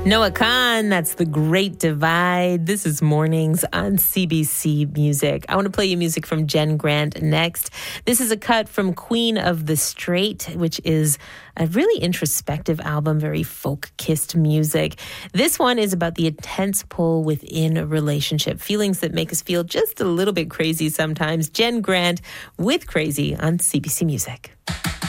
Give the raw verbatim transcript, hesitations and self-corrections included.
Noah Khan, that's The Great Divide. This is Mornings on C B C Music. I want to play you music from Jen Grant next. This is a cut from Queen of the Straight, which is a really introspective album, very folk-kissed music. This one is about the intense pull within a relationship, feelings that make us feel just a little bit crazy sometimes. Jen Grant with Crazy on C B C Music.